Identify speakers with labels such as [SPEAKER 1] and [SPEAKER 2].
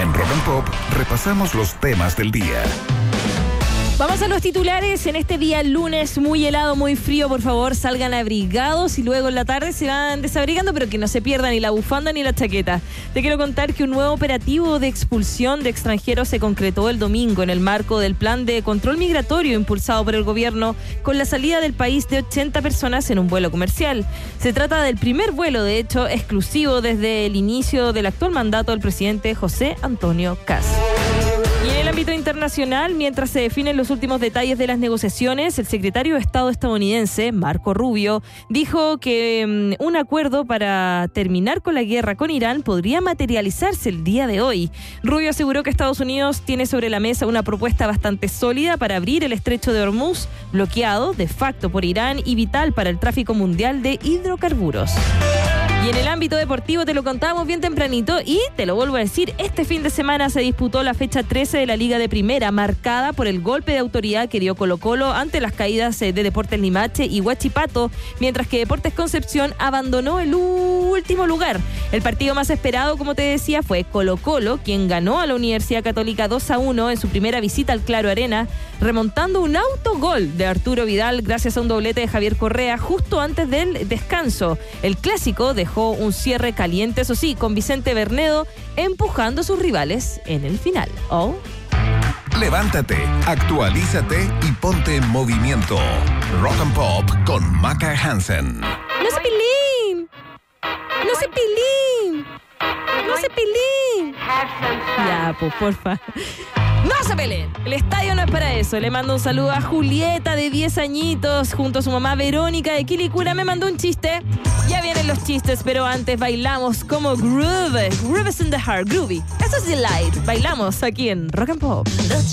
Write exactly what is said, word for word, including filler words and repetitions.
[SPEAKER 1] En Rock and Pop repasamos los temas del día.
[SPEAKER 2] Vamos a los titulares en este día lunes muy helado, muy frío. Por favor, salgan abrigados y luego en la tarde se van desabrigando, pero que no se pierdan ni la bufanda ni la chaqueta. Te quiero contar que un nuevo operativo de expulsión de extranjeros se concretó el domingo en el marco del plan de control migratorio impulsado por el gobierno con la salida del país de ochenta personas en un vuelo comercial. Se trata del primer vuelo, de hecho, exclusivo desde el inicio del actual mandato del presidente José Antonio Kast. Y en el ámbito internacional, mientras se definen los últimos detalles de las negociaciones, el secretario de Estado estadounidense, Marco Rubio, dijo que um, un acuerdo para terminar con la guerra con Irán podría materializarse el día de hoy. Rubio aseguró que Estados Unidos tiene sobre la mesa una propuesta bastante sólida para abrir el estrecho de Hormuz, bloqueado de facto por Irán y vital para el tráfico mundial de hidrocarburos. Y en el ámbito deportivo te lo contábamos bien tempranito y te lo vuelvo a decir, este fin de semana se disputó la fecha trece de la Liga de Primera, marcada por el golpe de autoridad que dio Colo-Colo ante las caídas de Deportes Limache y Huachipato, mientras que Deportes Concepción abandonó el último lugar. El partido más esperado, como te decía, fue Colo-Colo, quien ganó a la Universidad Católica dos a uno en su primera visita al Claro Arena, remontando un autogol de Arturo Vidal gracias a un doblete de Javier Correa justo antes del descanso. El clásico dejó un cierre caliente, eso sí, con Vicente Bernedo empujando a sus rivales en el final. Oh.
[SPEAKER 1] Levántate, actualízate y ponte en movimiento. Rock and Pop con Maca Hansen.
[SPEAKER 2] ¡No se pilín! ¡No se pilín! ¡No se pilín! Ya, pues, porfa. ¡No se peleen! El estadio no es para eso. Le mando un saludo a Julieta, de diez añitos, junto a su mamá Verónica de Quilicura. Me mandó un chiste. Ya vienen los chistes, pero antes bailamos como groove. Groove is in the heart, groovy. Eso es delight. Bailamos aquí en Rock and Pop.